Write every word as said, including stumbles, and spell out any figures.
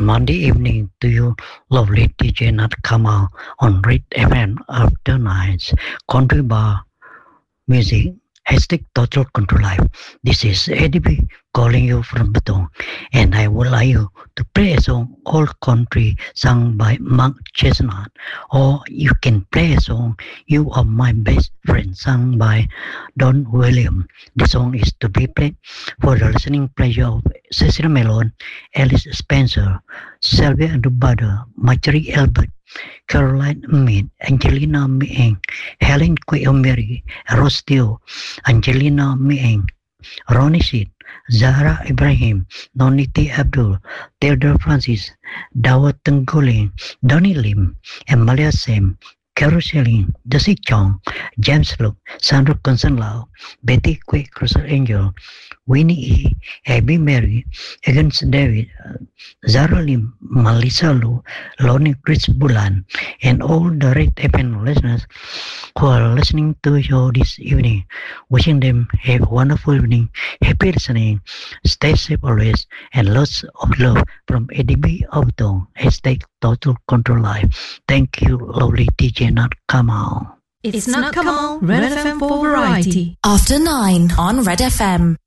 Monday evening to you, lovely D J Nat Kamal on Red F M after nights. Country bar music. Hashtag Total Control Life. This is A D B calling you from Batong, and I would like you to play a song, Old Country, sung by Mark Chestnut, or you can play a song, You Are My Best Friend, sung by Don Williams. The song is to be played for the listening pleasure of Cecilia Melon, Alice Spencer, Sylvia Dubada, Marjorie Albert, Caroline Mead, Angelina Meeng, Helen Quayomeri, Rose Teo, Angelina Meeng, Ronnie Sid, Zahra Ibrahim, Noniti Abdul, Theodore Francis, Dawat Tengguling, Donnie Lim, Amalia Sam, Carol Selin, Desi Chong, James Luke, Sandro Consenlao, Betty Quick, Crystal Angel, Winnie E, Abby Mary, Higgins David, Zara Lim, Melissa Lu, Lonnie Chris Bulan, and all the Red F M listeners who are listening to you this evening. Wishing them have a wonderful evening, happy listening, stay safe always, and lots of love from A D B Outdoor, hashtag Total Control Life. Thank you, lovely D J Nat Kamal. It's, it's Nat Kamal, Red F M for Variety. After nine on Red F M.